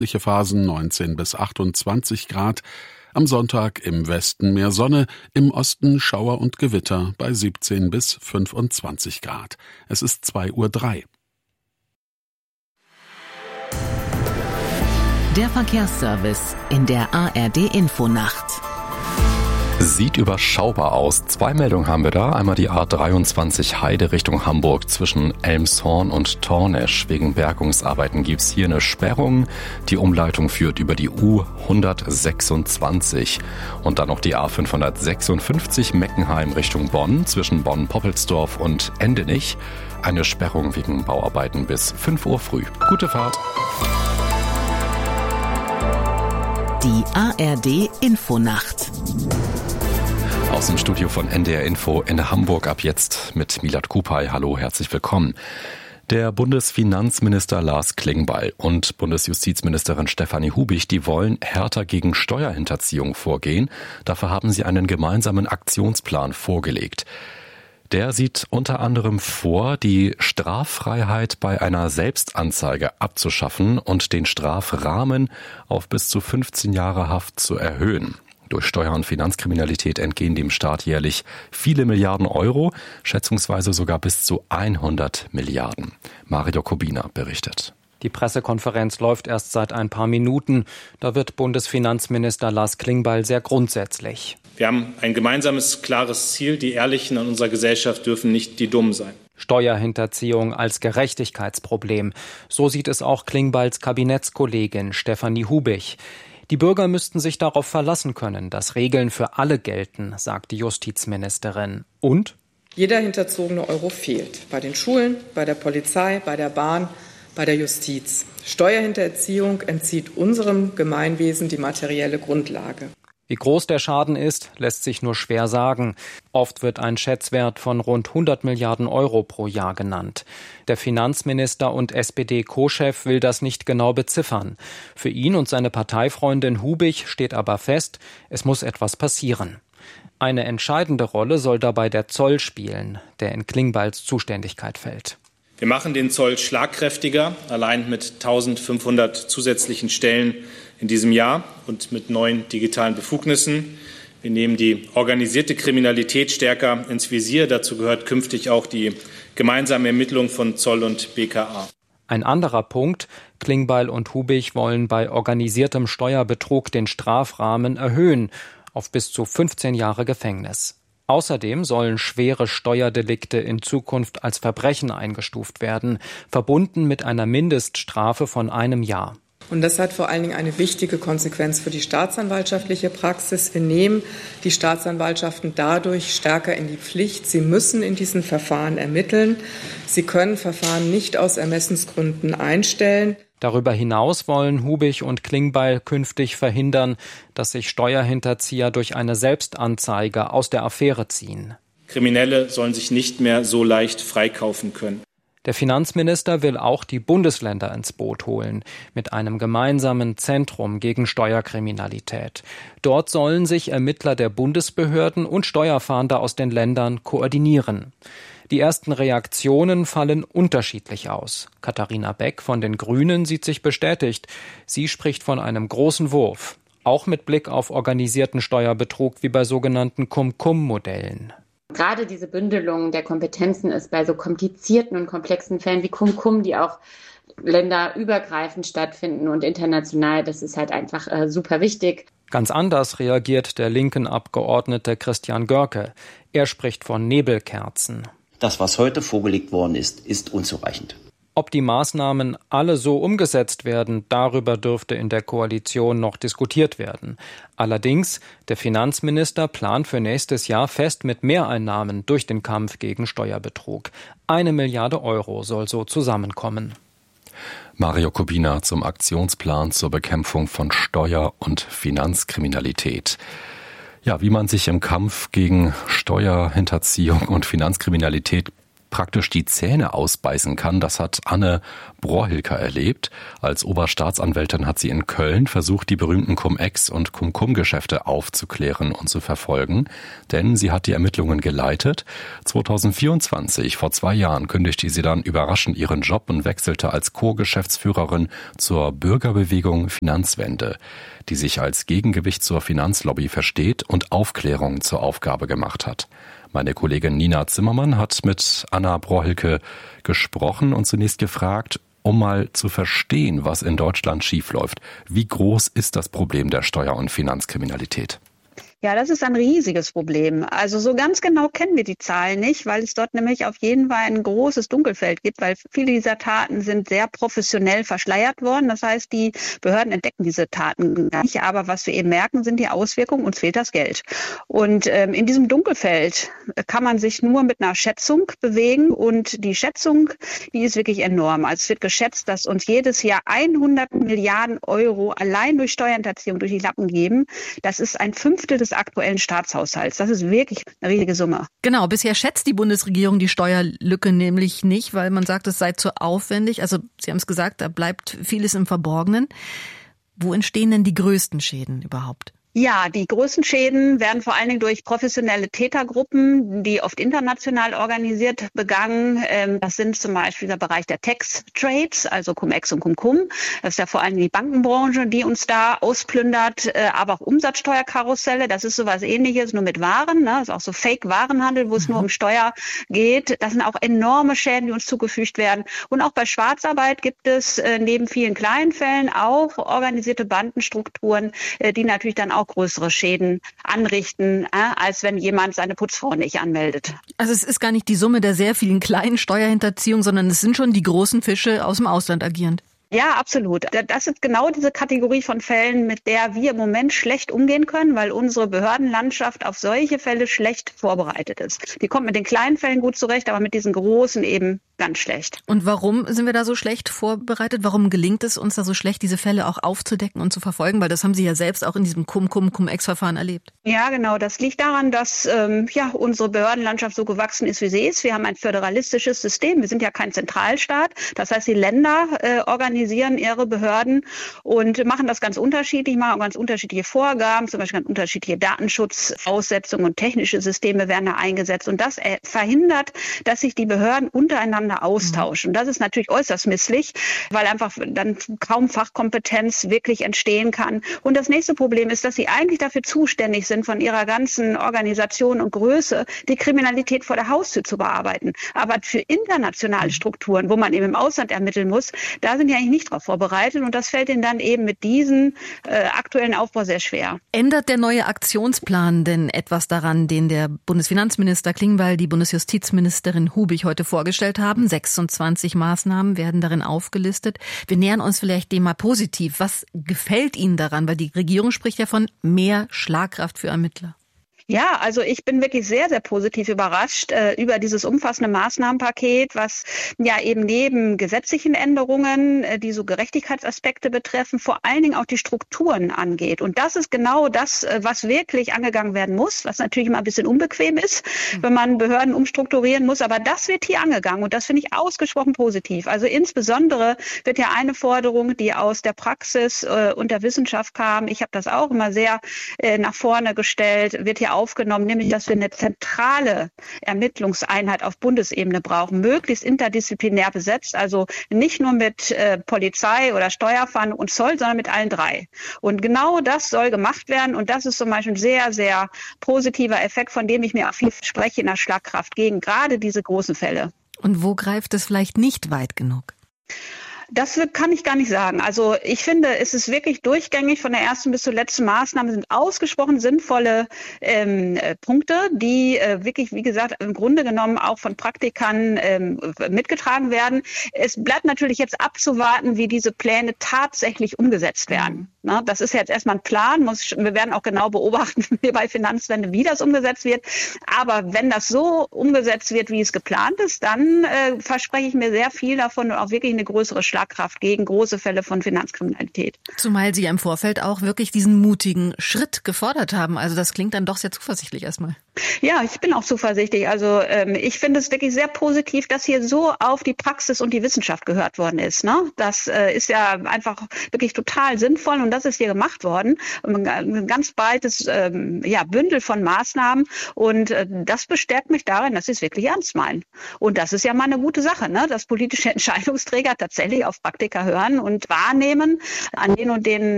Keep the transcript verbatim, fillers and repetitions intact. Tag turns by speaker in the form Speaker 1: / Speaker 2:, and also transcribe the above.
Speaker 1: Phasen neunzehn bis achtundzwanzig Grad. Am Sonntag im Westen mehr Sonne, im Osten Schauer und Gewitter bei siebzehn bis fünfundzwanzig Grad. Es ist zwei Uhr drei.
Speaker 2: Der Verkehrsservice in der A R D-Infonacht.
Speaker 3: Sieht überschaubar aus. Zwei Meldungen haben wir da. Einmal die A dreiundzwanzig Heide Richtung Hamburg zwischen Elmshorn und Tornesch. Wegen Bergungsarbeiten gibt's hier eine Sperrung. Die Umleitung führt über die U hundertsechsundzwanzig. Und dann noch die A fünfhundertsechsundfünfzig Meckenheim Richtung Bonn zwischen Bonn-Poppelsdorf und Endenich. Eine Sperrung wegen Bauarbeiten bis fünf Uhr früh. Gute Fahrt.
Speaker 2: Die A R D-Infonacht.
Speaker 3: Aus dem Studio von N D R Info in Hamburg ab jetzt mit Milad Kupay. Hallo, herzlich willkommen. Der Bundesfinanzminister Lars Klingbeil und Bundesjustizministerin Stefanie Hubich, die wollen härter gegen Steuerhinterziehung vorgehen. Dafür haben sie einen gemeinsamen Aktionsplan vorgelegt. Der sieht unter anderem vor, die Straffreiheit bei einer Selbstanzeige abzuschaffen und den Strafrahmen auf bis zu fünfzehn Jahre Haft zu erhöhen. Durch Steuer- und Finanzkriminalität entgehen dem Staat jährlich viele Milliarden Euro, schätzungsweise sogar bis zu hundert Milliarden. Mario Kubina berichtet.
Speaker 4: Die Pressekonferenz läuft erst seit ein paar Minuten. Da wird Bundesfinanzminister Lars Klingbeil sehr grundsätzlich.
Speaker 5: Wir haben ein gemeinsames, klares Ziel. Die Ehrlichen in unserer Gesellschaft dürfen nicht die Dummen sein.
Speaker 4: Steuerhinterziehung als Gerechtigkeitsproblem. So sieht es auch Klingbeils Kabinettskollegin Stefanie Hubich. Die Bürger müssten sich darauf verlassen können, dass Regeln für alle gelten, sagt die Justizministerin. Und?
Speaker 6: Jeder hinterzogene Euro fehlt. Bei den Schulen, bei der Polizei, bei der Bahn, bei der Justiz. Steuerhinterziehung entzieht unserem Gemeinwesen die materielle Grundlage.
Speaker 4: Wie groß der Schaden ist, lässt sich nur schwer sagen. Oft wird ein Schätzwert von rund hundert Milliarden Euro pro Jahr genannt. Der Finanzminister und S P D-Co-Chef will das nicht genau beziffern. Für ihn und seine Parteifreundin Hubich steht aber fest, es muss etwas passieren. Eine entscheidende Rolle soll dabei der Zoll spielen, der in Klingbeils Zuständigkeit fällt.
Speaker 5: Wir machen den Zoll schlagkräftiger, allein mit eintausendfünfhundert zusätzlichen Stellen in diesem Jahr und mit neuen digitalen Befugnissen. Wir nehmen die organisierte Kriminalität stärker ins Visier. Dazu gehört künftig auch die gemeinsame Ermittlung von Zoll und B K A.
Speaker 4: Ein anderer Punkt: Klingbeil und Hubich wollen bei organisiertem Steuerbetrug den Strafrahmen erhöhen auf bis zu fünfzehn Jahre Gefängnis. Außerdem sollen schwere Steuerdelikte in Zukunft als Verbrechen eingestuft werden, verbunden mit einer Mindeststrafe von einem Jahr.
Speaker 6: Und das hat vor allen Dingen eine wichtige Konsequenz für die staatsanwaltschaftliche Praxis. Wir nehmen die Staatsanwaltschaften dadurch stärker in die Pflicht. Sie müssen in diesen Verfahren ermitteln. Sie können Verfahren nicht aus Ermessensgründen einstellen.
Speaker 4: Darüber hinaus wollen Hubich und Klingbeil künftig verhindern, dass sich Steuerhinterzieher durch eine Selbstanzeige aus der Affäre ziehen.
Speaker 5: Kriminelle sollen sich nicht mehr so leicht freikaufen können.
Speaker 4: Der Finanzminister will auch die Bundesländer ins Boot holen, mit einem gemeinsamen Zentrum gegen Steuerkriminalität. Dort sollen sich Ermittler der Bundesbehörden und Steuerfahnder aus den Ländern koordinieren. Die ersten Reaktionen fallen unterschiedlich aus. Katharina Beck von den Grünen sieht sich bestätigt. Sie spricht von einem großen Wurf, auch mit Blick auf organisierten Steuerbetrug wie bei sogenannten Cum-Cum-Modellen.
Speaker 7: Gerade diese Bündelung der Kompetenzen ist bei so komplizierten und komplexen Fällen wie Cum-Cum, die auch länderübergreifend stattfinden und international, das ist halt einfach äh, super wichtig.
Speaker 4: Ganz anders reagiert der linken Abgeordnete Christian Görke. Er spricht von Nebelkerzen.
Speaker 8: Das, was heute vorgelegt worden ist, ist unzureichend.
Speaker 4: Ob die Maßnahmen alle so umgesetzt werden, darüber dürfte in der Koalition noch diskutiert werden. Allerdings, der Finanzminister plant für nächstes Jahr fest mit Mehreinnahmen durch den Kampf gegen Steuerbetrug. Eine Milliarde Euro soll so zusammenkommen.
Speaker 3: Mario Kubina zum Aktionsplan zur Bekämpfung von Steuer- und Finanzkriminalität. Ja, wie man sich im Kampf gegen Steuerhinterziehung und Finanzkriminalität praktisch die Zähne ausbeißen kann, das hat Anne Brohilker erlebt. Als Oberstaatsanwältin hat sie in Köln versucht, die berühmten Cum-Ex- und Cum-Cum-Geschäfte aufzuklären und zu verfolgen, denn sie hat die Ermittlungen geleitet. zweitausendvierundzwanzig, vor zwei Jahren, kündigte sie dann überraschend ihren Job und wechselte als Co-Geschäftsführerin zur Bürgerbewegung Finanzwende, die sich als Gegengewicht zur Finanzlobby versteht und Aufklärung zur Aufgabe gemacht hat. Meine Kollegin Nina Zimmermann hat mit Anna Brohilke gesprochen und zunächst gefragt, um mal zu verstehen, was in Deutschland schiefläuft. Wie groß ist das Problem der Steuer- und Finanzkriminalität?
Speaker 9: Ja, das ist ein riesiges Problem. Also so ganz genau kennen wir die Zahlen nicht, weil es dort nämlich auf jeden Fall ein großes Dunkelfeld gibt, weil viele dieser Taten sind sehr professionell verschleiert worden. Das heißt, die Behörden entdecken diese Taten gar nicht. Aber was wir eben merken, sind die Auswirkungen, uns fehlt das Geld. Und ähm, in diesem Dunkelfeld kann man sich nur mit einer Schätzung bewegen. Und die Schätzung, die ist wirklich enorm. Also es wird geschätzt, dass uns jedes Jahr hundert Milliarden Euro allein durch Steuerhinterziehung durch die Lappen geben. Das ist ein Fünftel des aktuellen Staatshaushalts. Das ist wirklich eine riesige Summe.
Speaker 10: Genau, bisher schätzt die Bundesregierung die Steuerlücke nämlich nicht, weil man sagt, es sei zu aufwendig. Also Sie haben es gesagt, da bleibt vieles im Verborgenen. Wo entstehen denn die größten Schäden überhaupt?
Speaker 9: Ja, die größten Schäden werden vor allen Dingen durch professionelle Tätergruppen, die oft international organisiert begangen. Das sind zum Beispiel der Bereich der Tax-Trades, also Cum-Ex und Cum-Cum. Das ist ja vor allem die Bankenbranche, die uns da ausplündert, aber auch Umsatzsteuerkarusselle. Das ist sowas Ähnliches, nur mit Waren. Das ist auch so Fake-Warenhandel, wo es mhm. nur um Steuer geht. Das sind auch enorme Schäden, die uns zugefügt werden. Und auch bei Schwarzarbeit gibt es neben vielen kleinen Fällen auch organisierte Bandenstrukturen, die natürlich dann auch auch größere Schäden anrichten, äh, als wenn jemand seine Putzfrau nicht anmeldet.
Speaker 10: Also es ist gar nicht die Summe der sehr vielen kleinen Steuerhinterziehungen, sondern es sind schon die großen Fische aus dem Ausland agierend.
Speaker 9: Ja, absolut. Das ist genau diese Kategorie von Fällen, mit der wir im Moment schlecht umgehen können, weil unsere Behördenlandschaft auf solche Fälle schlecht vorbereitet ist. Die kommt mit den kleinen Fällen gut zurecht, aber mit diesen großen eben ganz schlecht.
Speaker 10: Und warum sind wir da so schlecht vorbereitet? Warum gelingt es uns da so schlecht, diese Fälle auch aufzudecken und zu verfolgen? Weil das haben Sie ja selbst auch in diesem Cum-Cum-Cum-Ex-Verfahren erlebt.
Speaker 9: Ja, genau. Das liegt daran, dass ähm, ja unsere Behördenlandschaft so gewachsen ist, wie sie ist. Wir haben ein föderalistisches System. Wir sind ja kein Zentralstaat. Das heißt, die Länder äh, organisieren ihre Behörden und machen das ganz unterschiedlich, machen auch ganz unterschiedliche Vorgaben, zum Beispiel ganz unterschiedliche Datenschutzaussetzungen und technische Systeme werden da eingesetzt. Und das äh, verhindert, dass sich die Behörden untereinander austauschen. Und das ist natürlich äußerst misslich, weil einfach dann kaum Fachkompetenz wirklich entstehen kann. Und das nächste Problem ist, dass sie eigentlich dafür zuständig sind, von ihrer ganzen Organisation und Größe die Kriminalität vor der Haustür zu bearbeiten. Aber für internationale Strukturen, wo man eben im Ausland ermitteln muss, da sind die eigentlich nicht darauf vorbereitet und das fällt ihnen dann eben mit diesem äh, aktuellen Aufbau sehr schwer.
Speaker 10: Ändert der neue Aktionsplan denn etwas daran, den der Bundesfinanzminister Klingbeil, die Bundesjustizministerin Hubig heute vorgestellt haben? sechsundzwanzig Maßnahmen werden darin aufgelistet. Wir nähern uns vielleicht dem mal positiv. Was gefällt Ihnen daran? Weil die Regierung spricht ja von mehr Schlagkraft für Ermittler.
Speaker 9: Ja, also ich bin wirklich sehr, sehr positiv überrascht äh, über dieses umfassende Maßnahmenpaket, was ja eben neben gesetzlichen Änderungen, äh, die so Gerechtigkeitsaspekte betreffen, vor allen Dingen auch die Strukturen angeht. Und das ist genau das, äh, was wirklich angegangen werden muss, was natürlich immer ein bisschen unbequem ist, mhm. wenn man Behörden umstrukturieren muss. Aber das wird hier angegangen und das finde ich ausgesprochen positiv. Also insbesondere wird ja eine Forderung, die aus der Praxis äh, und der Wissenschaft kam, ich habe das auch immer sehr äh, nach vorne gestellt, wird hier aufgenommen, nämlich, dass wir eine zentrale Ermittlungseinheit auf Bundesebene brauchen, möglichst interdisziplinär besetzt, also nicht nur mit äh, Polizei oder Steuerfahndung und Zoll, sondern mit allen drei. Und genau das soll gemacht werden und das ist zum Beispiel ein sehr, sehr positiver Effekt, von dem ich mir auch viel verspreche in der Schlagkraft gegen gerade diese großen Fälle.
Speaker 10: Und wo greift es vielleicht nicht weit genug?
Speaker 9: Das kann ich gar nicht sagen. Also ich finde, es ist wirklich durchgängig von der ersten bis zur letzten Maßnahme sind ausgesprochen sinnvolle ähm, Punkte, die äh, wirklich, wie gesagt, im Grunde genommen auch von Praktikern ähm, mitgetragen werden. Es bleibt natürlich jetzt abzuwarten, wie diese Pläne tatsächlich umgesetzt werden. Na, das ist jetzt erstmal ein Plan. Muss, wir werden auch genau beobachten, wie bei Finanzwende, wie das umgesetzt wird. Aber wenn das so umgesetzt wird, wie es geplant ist, dann äh, verspreche ich mir sehr viel davon und auch wirklich eine größere Schlagkraft gegen große Fälle von Finanzkriminalität.
Speaker 10: Zumal Sie im Vorfeld auch wirklich diesen mutigen Schritt gefordert haben. Also das klingt dann doch sehr zuversichtlich erstmal.
Speaker 9: Ja, ich bin auch zuversichtlich. Also ähm, ich finde es wirklich sehr positiv, dass hier so auf die Praxis und die Wissenschaft gehört worden ist. Ne? Das äh, ist ja einfach wirklich total sinnvoll und das ist hier gemacht worden. Ein ganz breites ähm, ja, Bündel von Maßnahmen und äh, das bestärkt mich darin, dass sie es wirklich ernst meinen. Und das ist ja mal eine gute Sache, ne? Dass politische Entscheidungsträger tatsächlich auf Praktika hören und wahrnehmen, an den und den